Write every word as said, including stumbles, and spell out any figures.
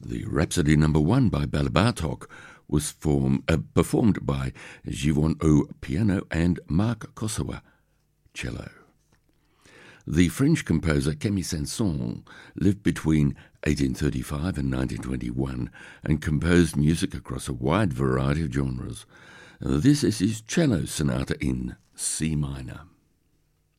The Rhapsody Number One by Bela Bartok was form, uh, performed by Givon O piano and Marc Kosowa cello. The French composer Camille Saint-Saëns lived between eighteen thirty-five and nineteen twenty-one and composed music across a wide variety of genres. This is his cello sonata in C minor.